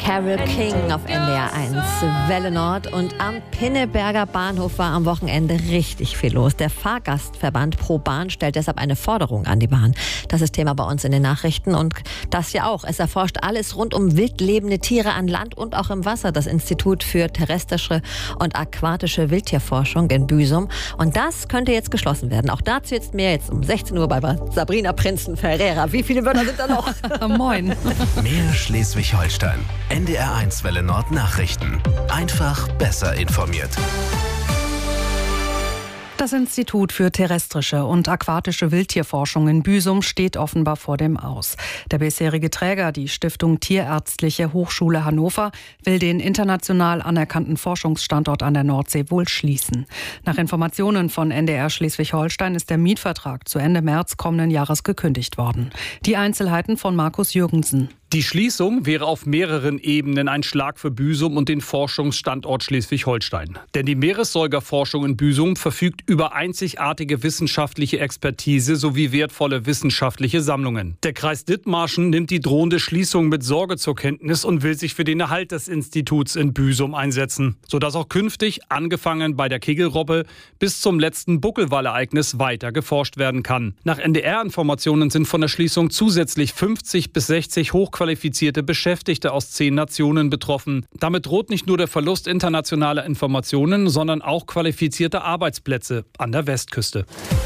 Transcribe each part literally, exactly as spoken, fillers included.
Carole King auf N D R eins, Welle Nord. Und am Pinneberger Bahnhof war am Wochenende richtig viel los. Der Fahrgastverband ProBahn stellt deshalb eine Forderung an die Bahn. Das ist Thema bei uns in den Nachrichten und das ja auch. Es erforscht alles rund um wildlebende Tiere an Land und auch im Wasser. Das Institut für terrestrische und aquatische Wildtierforschung in Büsum. Und das könnte jetzt geschlossen werden. Auch dazu jetzt mehr jetzt um sechzehn Uhr bei Sabrina Prinzen-Ferreira. Wie viele Wörter sind da noch? Moin. Mehr Schleswig-Holstein. N D R eins Welle Nord Nachrichten. Einfach besser informiert. Das Institut für terrestrische und aquatische Wildtierforschung in Büsum steht offenbar vor dem Aus. Der bisherige Träger, die Stiftung Tierärztliche Hochschule Hannover, will den international anerkannten Forschungsstandort an der Nordsee wohl schließen. Nach Informationen von N D R Schleswig-Holstein ist der Mietvertrag zu Ende März kommenden Jahres gekündigt worden. Die Einzelheiten von Markus Jürgensen. Die Schließung wäre auf mehreren Ebenen ein Schlag für Büsum und den Forschungsstandort Schleswig-Holstein. Denn die Meeressäugerforschung in Büsum verfügt über einzigartige wissenschaftliche Expertise sowie wertvolle wissenschaftliche Sammlungen. Der Kreis Dithmarschen nimmt die drohende Schließung mit Sorge zur Kenntnis und will sich für den Erhalt des Instituts in Büsum einsetzen, sodass auch künftig, angefangen bei der Kegelrobbe bis zum letzten Buckelwalereignis, weiter geforscht werden kann. Nach N D R-Informationen sind von der Schließung zusätzlich fünfzig bis sechzig hochqualifizierte qualifizierte Beschäftigte aus zehn Nationen betroffen. Damit droht nicht nur der Verlust internationaler Informationen, sondern auch qualifizierte Arbeitsplätze an der Westküste.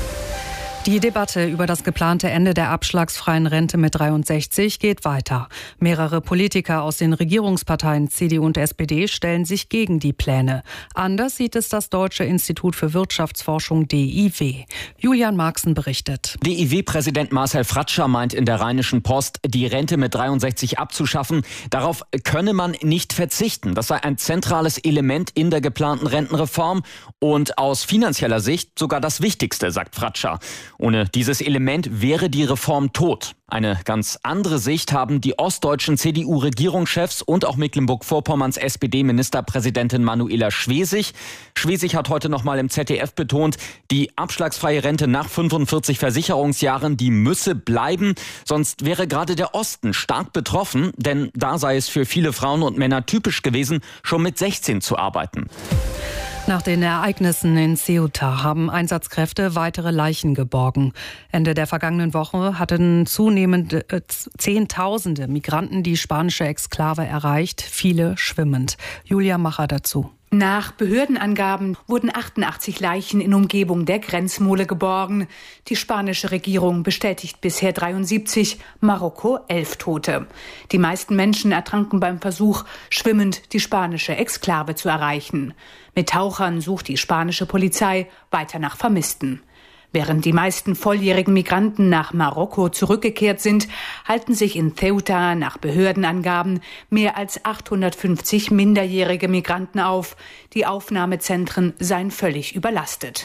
Die Debatte über das geplante Ende der abschlagsfreien Rente mit dreiundsechzig geht weiter. Mehrere Politiker aus den Regierungsparteien C D U und S P D stellen sich gegen die Pläne. Anders sieht es das Deutsche Institut für Wirtschaftsforschung D I W. Julian Marxen berichtet. D I W-Präsident Marcel Fratscher meint in der Rheinischen Post, die Rente mit dreiundsechzig abzuschaffen. Darauf könne man nicht verzichten. Das sei ein zentrales Element in der geplanten Rentenreform und aus finanzieller Sicht sogar das Wichtigste, sagt Fratscher. Ohne dieses Element wäre die Reform tot. Eine ganz andere Sicht haben die ostdeutschen C D U-Regierungschefs und auch Mecklenburg-Vorpommerns S P D-Ministerpräsidentin Manuela Schwesig. Schwesig hat heute noch mal im Z D F betont, die abschlagsfreie Rente nach fünfundvierzig Versicherungsjahren, die müsse bleiben. Sonst wäre gerade der Osten stark betroffen, denn da sei es für viele Frauen und Männer typisch gewesen, schon mit sechzehn zu arbeiten. Nach den Ereignissen in Ceuta haben Einsatzkräfte weitere Leichen geborgen. Ende der vergangenen Woche hatten zunehmend äh, Zehntausende Migranten die spanische Exklave erreicht, viele schwimmend. Julia Macher dazu. Nach Behördenangaben wurden achtundachtzig Leichen in Umgebung der Grenzmole geborgen. Die spanische Regierung bestätigt bisher dreiundsiebzig, Marokko elf Tote. Die meisten Menschen ertranken beim Versuch, schwimmend die spanische Exklave zu erreichen. Mit Tauchern sucht die spanische Polizei weiter nach Vermissten. Während die meisten volljährigen Migranten nach Marokko zurückgekehrt sind, halten sich in Ceuta nach Behördenangaben mehr als achthundertfünfzig minderjährige Migranten auf. Die Aufnahmezentren seien völlig überlastet.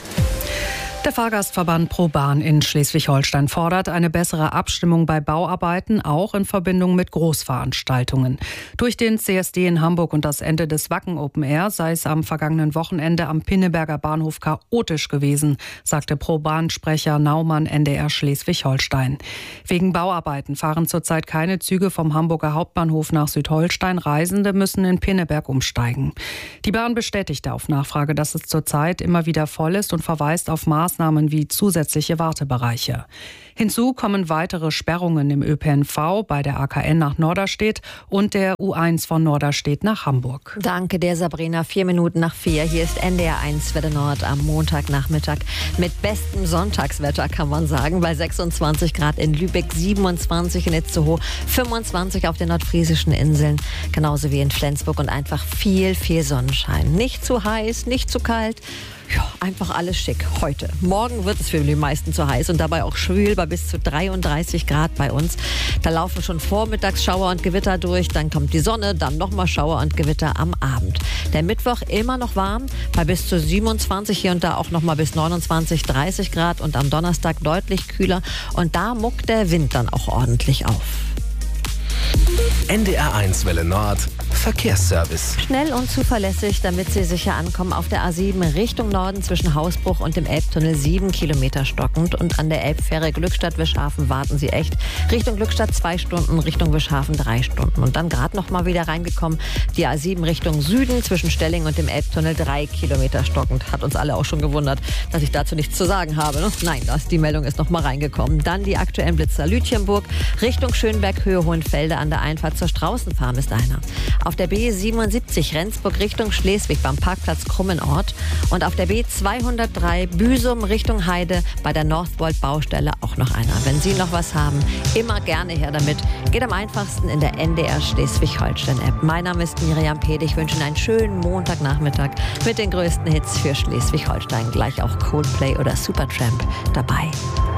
Der Fahrgastverband ProBahn in Schleswig-Holstein fordert eine bessere Abstimmung bei Bauarbeiten, auch in Verbindung mit Großveranstaltungen. Durch den C S D in Hamburg und das Ende des Wacken Open Air sei es am vergangenen Wochenende am Pinneberger Bahnhof chaotisch gewesen, sagte ProBahn-Sprecher Naumann N D R Schleswig-Holstein. Wegen Bauarbeiten fahren zurzeit keine Züge vom Hamburger Hauptbahnhof nach Südholstein. Reisende müssen in Pinneberg umsteigen. Die Bahn bestätigte auf Nachfrage, dass es zurzeit immer wieder voll ist und verweist auf Maßnahmen Maßnahmen wie zusätzliche Wartebereiche. Hinzu kommen weitere Sperrungen im Ö P N V bei der A K N nach Norderstedt und der U eins von Norderstedt nach Hamburg. Danke dir, Sabrina. Vier Minuten nach vier. Hier ist N D R eins Welle Nord am Montagnachmittag mit bestem Sonntagswetter, kann man sagen. Bei sechsundzwanzig Grad in Lübeck, siebenundzwanzig in Itzehoe, fünfundzwanzig auf den nordfriesischen Inseln, genauso wie in Flensburg und einfach viel, viel Sonnenschein. Nicht zu heiß, nicht zu kalt. Ja, einfach alles schick heute. Morgen wird es für die meisten zu heiß und dabei auch schwül bei bis zu dreiunddreißig Grad bei uns. Da laufen schon vormittags Schauer und Gewitter durch, dann kommt die Sonne, dann nochmal Schauer und Gewitter am Abend. Der Mittwoch immer noch warm, bei bis zu siebenundzwanzig, hier und da auch nochmal bis neunundzwanzig, dreißig Grad und am Donnerstag deutlich kühler und da muckt der Wind dann auch ordentlich auf. N D R eins Welle Nord Verkehrsservice. Schnell und zuverlässig, damit Sie sicher ankommen. Auf der A sieben Richtung Norden zwischen Hausbruch und dem Elbtunnel sieben Kilometer stockend. Und an der Elbfähre Glückstadt-Wischhafen warten Sie echt. Richtung Glückstadt zwei Stunden, Richtung Wischhafen drei Stunden. Und dann gerade noch mal wieder reingekommen. Die A sieben Richtung Süden zwischen Stelling und dem Elbtunnel drei Kilometer stockend. Hat uns alle auch schon gewundert, dass ich dazu nichts zu sagen habe. Ne? Nein, das, die Meldung ist noch mal reingekommen. Dann die aktuellen Blitzer Lütjenburg Richtung Schönberg, Höhe Hohenfelde. An der Einfahrt zur Straußenfarm ist einer. Auf der B siebenundsiebzig Rendsburg Richtung Schleswig beim Parkplatz Krummenort. Und auf der B zweihundertdrei Büsum Richtung Heide bei der Northvolt-Baustelle auch noch einer. Wenn Sie noch was haben, immer gerne her damit. Geht am einfachsten in der N D R Schleswig-Holstein-App. Mein Name ist Miriam Pede. Ich wünsche Ihnen einen schönen Montagnachmittag mit den größten Hits für Schleswig-Holstein. Gleich auch Coldplay oder Supertramp dabei.